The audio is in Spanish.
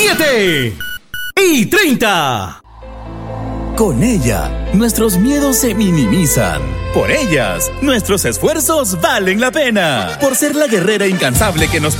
7:30. Con ella, nuestros miedos se minimizan. Por ellas, nuestros esfuerzos valen la pena. Por ser la guerrera incansable que nos